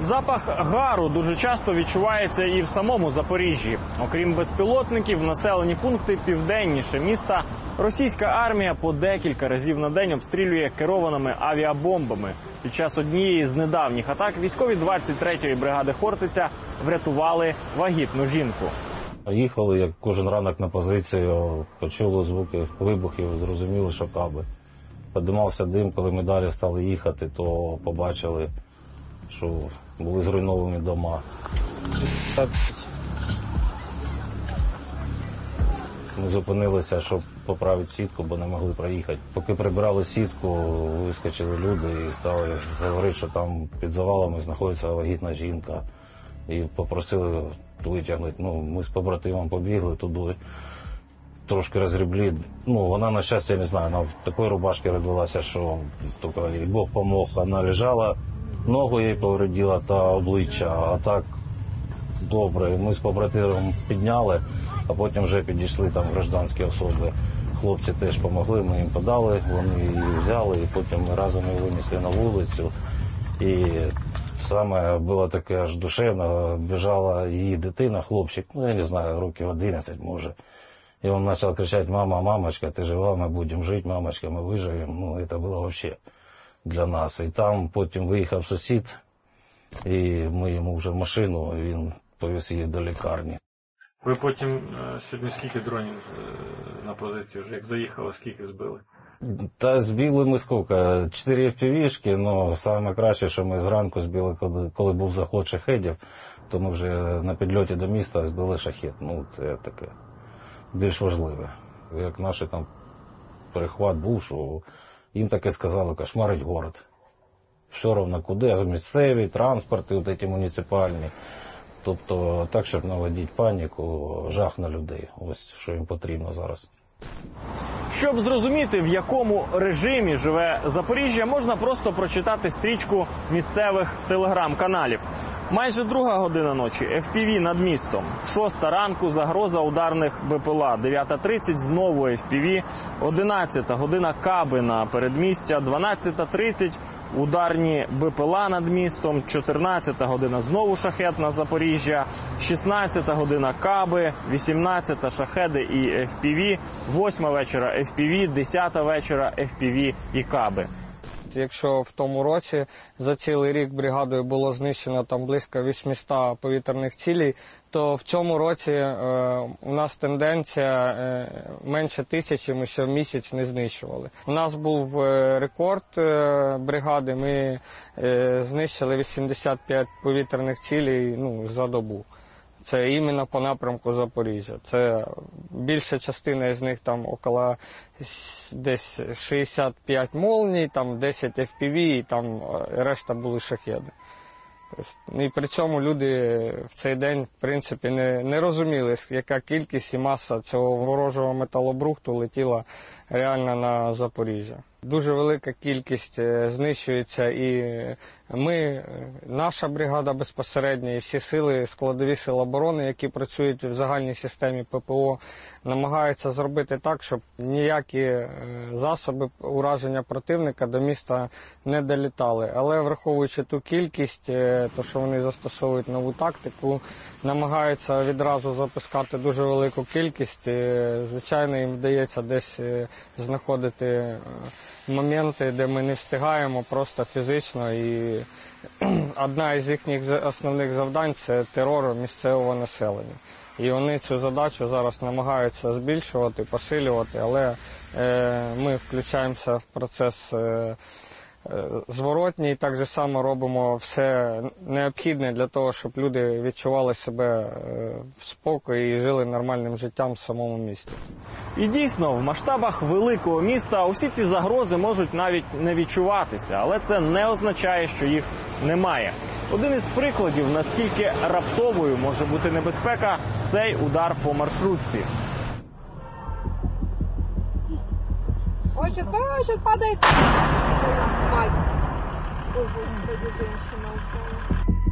Запах гару дуже часто відчувається і в самому Запоріжжі. Окрім безпілотників, населені пункти південніше міста російська армія по декілька разів на день обстрілює керованими авіабомбами. Під час однієї з недавніх атак військові 23-ї бригади «Хортиця» врятували вагітну жінку. Їхали, як кожен ранок на позицію, почули звуки вибухів, зрозуміли, що каби. Піднімався дим, коли ми далі стали їхати, то побачили, що були зруйновані дома. Ми зупинилися, щоб поправити сітку, бо не могли проїхати. Поки прибрали сітку, вискочили люди і стали говорити, що там під завалами знаходиться вагітна жінка. І попросили витягнути. Ми з побратимом побігли туди, трошки розгребли. Вона, на щастя, я не знаю, вона в такій рубашці родилася, що тільки їй Бог помог. Вона лежала, ногу їй повредила та обличчя, а так добре. Ми з побратимом підняли, а потім вже підійшли там гражданські особи. Хлопці теж допомогли, ми їм подали, вони її взяли, і потім ми разом її винесли на вулицю. І саме було таке аж душевно, біжала її дитина, хлопчик, я не знаю, років 11 може. І він почав кричати: «Мама, мамочка, ти жива, ми будемо жити, мамочка, ми виживемо». Це було взагалі для нас. І там потім виїхав сусід, і ми йому вже в машину, і він повіз її до лікарні. Ви потім сьогодні скільки дронів на позиції вже, як заїхали, скільки збили? Та збили ми скільки? 4 FPV-шки, але саме краще, що ми зранку збили, коли був заход шахедів, то ми вже на підльоті до міста збили шахед. Це таке більш важливе. Як наш там перехват був, що їм таке сказали: кошмарить город. Все одно куди, а місцеві, транспорти, ці муніципальні. Тобто так, щоб наводити паніку, жах на людей. Ось що їм потрібно зараз. Щоб зрозуміти, в якому режимі живе Запоріжжя, можна просто прочитати стрічку місцевих телеграм-каналів. Майже 2 година ночі, FPV над містом. 6 ранку, загроза ударних БПЛА. 9:30 знову FPV. 11 година, каби на передмістя. 12:30 ударні БПЛА над містом. 14 година знову шахед на Запоріжжя. 16 година каби. 18 шахеди і FPV. 8 вечора FPV. 10 вечора FPV і каби. Якщо в тому році за цілий рік бригадою було знищено там близько 800 повітряних цілей, то в цьому році у нас тенденція менше 1000 ми ще в місяць не знищували. У нас був рекорд бригади, ми знищили 85 повітряних цілей за добу. Це іменно по напрямку Запоріжжя. Це більша частина з них там около десь 65 молній, там 10 FPV, і там решта були шахеди. І при цьому люди в цей день, в принципі, не розуміли, яка кількість і маса цього ворожого металобрухту летіла реально на Запоріжжя. Дуже велика кількість знищується, і ми, наша бригада безпосередньо, і всі сили, складові сил оборони, які працюють в загальній системі ППО, намагаються зробити так, щоб ніякі засоби ураження противника до міста не долітали. Але враховуючи ту кількість, то що вони застосовують нову тактику, намагаються відразу запускати дуже велику кількість. Звичайно, їм вдається десь знаходити моменти, де ми не встигаємо просто фізично, і одна із їхніх основних завдань – це терор місцевого населення. І вони цю задачу зараз намагаються збільшувати, посилювати, але ми включаємося в процес зворотній, так же само робимо все необхідне для того, щоб люди відчували себе в спокої і жили нормальним життям в самому місті. І дійсно, в масштабах великого міста усі ці загрози можуть навіть не відчуватися, але це не означає, що їх немає. Один із прикладів, наскільки раптовою може бути небезпека – цей удар по маршрутці. Ой, сейчас падает. Мать. Ой, Господи, женщина упала.